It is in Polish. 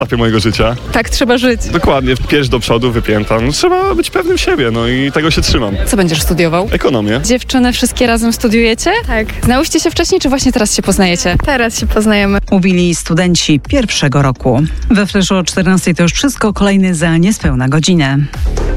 etapie mojego życia. Tak trzeba żyć. Dokładnie, pierś do przodu, wypięta. No, trzeba być pewnym siebie, no i tego się trzymam. Co będziesz studiował? Ekonomię. Dziewczyny wszystkie razem studiujecie? Tak, Znałyście się wcześniej, czy właśnie teraz się poznajecie? teraz się poznajemy. Mówili studenci pierwszego roku. We Fleszu o 14:00 to już wszystko. Kolejny za niespełna godzinę.